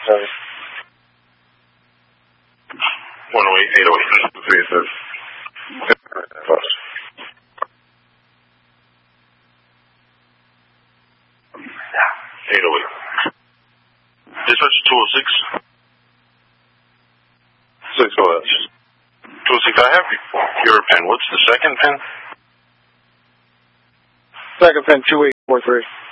Sorry. 108, 808. 3 says. Close. Yeah. 808. Dispatch 206. 6 bullets. 206, I have your pin. What's the second pin? Second pin, 2843.